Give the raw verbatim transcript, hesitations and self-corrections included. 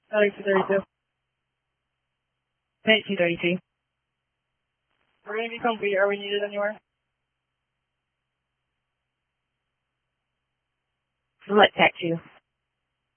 thirty-two thirty-two. thirty-two thirty-two. We're going to be complete. Are we needed anywhere? Select Tech two.